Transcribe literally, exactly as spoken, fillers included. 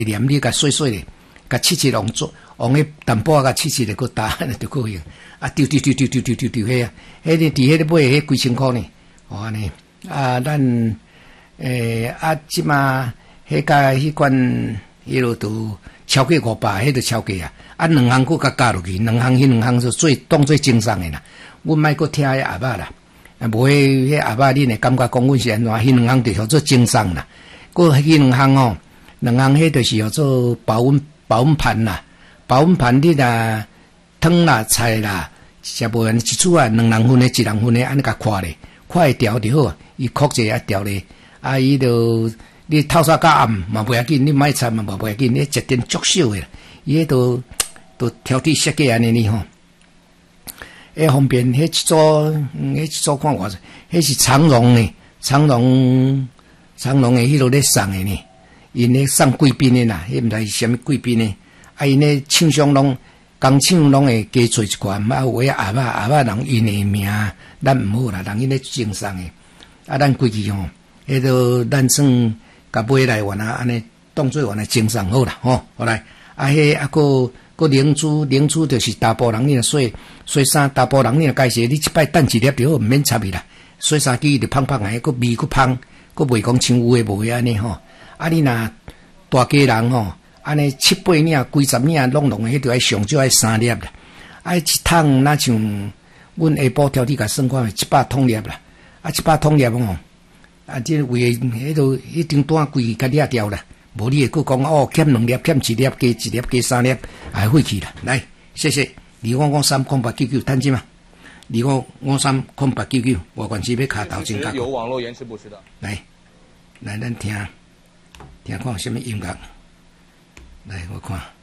念你甲碎碎咧，甲切切往做，往迄淡薄甲切切咧，佮打就够用。啊，丢丢丢丢丢丢丢丢迄啊，迄个伫迄个买迄几千箍呢，哦安尼。啊，咱诶啊，即马迄甲迄款迄落都超过五百，迄就超过啊。啊，两项佫甲加落去，两项迄两项就最当做正常诶啦。阮莫佫听迄阿爸啦，啊无迄迄阿爸，恁会感觉讲阮是安怎？迄两项就叫做正常啦。佫迄两项哦，两项迄就是叫做保温保温盘啦，保温盘你若汤啦菜啦，食无完一厝啊，两人份诶，一人份诶，安尼甲看咧，看会调就好啊。伊控制啊调咧，啊伊就你透早甲暗嘛袂要紧，你买菜嘛无要紧，你一点足少诶，伊迄都都挑剔设计安尼呢吼。迄方便，迄一组，嗯，迄一组看偌济，迄是长荣诶，长荣长荣诶，迄落咧送诶呢，因咧送贵宾诶啦，迄毋知是啥物贵宾诶，啊因咧厂商拢工厂拢会加做一寡，啊有迄阿爸阿爸人因诶名，咱毋好啦，人因咧赠送诶，啊咱规矩吼，迄都咱算甲买来原啊，安尼当做原来赠送好啦，吼，好来，啊迄啊个。个灵珠，灵珠就是大埔人，你若洗洗衫，大埔人你若介绍，你一摆等一粒就好，毋免插伊啦。洗衫机就芳芳诶，个味个芳，个袂讲像有诶无诶安尼吼。啊，你若大家人吼，安尼七八领、几十领拢拢诶，迄着爱上少爱三粒啦。啊，一桶若像阮下晡挑剔甲算看，一百桶粒啦。啊，一百桶粒吼，啊，即为迄度一张单规甲掠掉啦。无你会佫讲哦，欠两粒，欠一粒，加一粒，加三粒，还废去啦。来，谢谢。二五五三空八九九，趁钱嘛？二五五三空八九九，我管是要卡头前角。 有网络延迟不是的。 来，来，咱听，听看什么音乐？来，我看。